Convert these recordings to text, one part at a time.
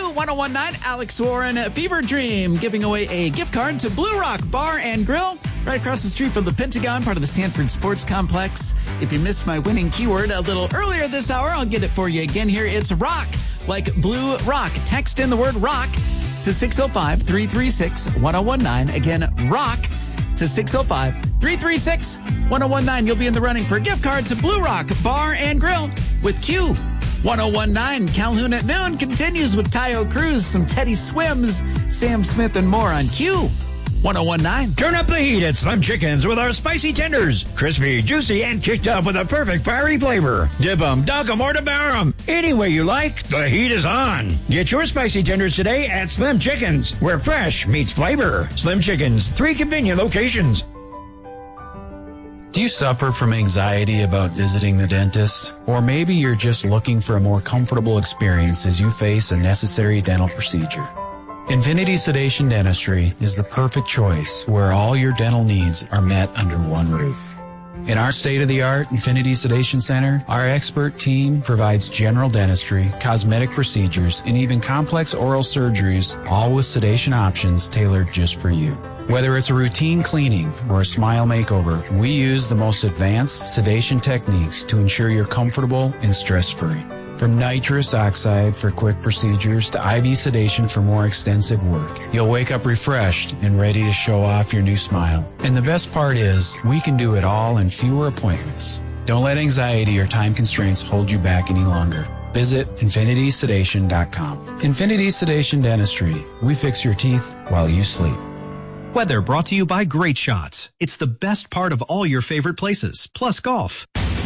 Q1019, Alex Warren, Fever Dream, giving away a gift card to Blue Rock Bar and Grill, right across the street from the Pentagon, part of the Sanford Sports Complex. If you missed my winning keyword a little earlier this hour, I'll get it for you again here. It's rock, like blue rock. Text in the word rock to 605-336-1019. Again, rock to 605-336-1019. You'll be in the running for a gift card to Blue Rock Bar and Grill with Q1019. Calhoun at noon continues with Tayo Cruz, some Teddy Swims, Sam Smith, and more on Q1019. Turn up the heat at Slim Chickens with our spicy tenders. Crispy, juicy, and kicked up with a perfect fiery flavor. Dip them, dunk them, or devour them. Any way you like, the heat is on. Get your spicy tenders today at Slim Chickens, where fresh meets flavor. Slim Chickens, 3 convenient locations. Do you suffer from anxiety about visiting the dentist? Or maybe you're just looking for a more comfortable experience as you face a necessary dental procedure. Infinity Sedation Dentistry is the perfect choice where all your dental needs are met under one roof. In our state-of-the-art Infinity Sedation Center, our expert team provides general dentistry, cosmetic procedures, and even complex oral surgeries, all with sedation options tailored just for you. Whether it's a routine cleaning or a smile makeover, we use the most advanced sedation techniques to ensure you're comfortable and stress-free. From nitrous oxide for quick procedures to IV sedation for more extensive work, you'll wake up refreshed and ready to show off your new smile. And the best part is, we can do it all in fewer appointments. Don't let anxiety or time constraints hold you back any longer. Visit infinitysedation.com. Infinity Sedation Dentistry. We fix your teeth while you sleep. Weather brought to you by Great Shots. It's the best part of all your favorite places, plus golf.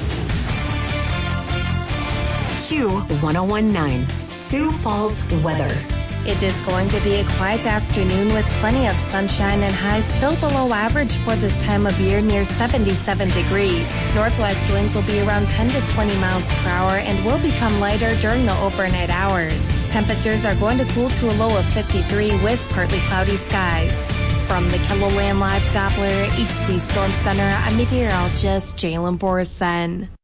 Q1019, Sioux Falls weather. It is going to be a quiet afternoon with plenty of sunshine and highs still below average for this time of year, near 77 degrees. Northwest winds will be around 10 to 20 miles per hour and will become lighter during the overnight hours. Temperatures are going to cool to a low of 53 with partly cloudy skies. From the KELOLAND Live Doppler HD Storm Center, I'm meteorologist Jalen Borson.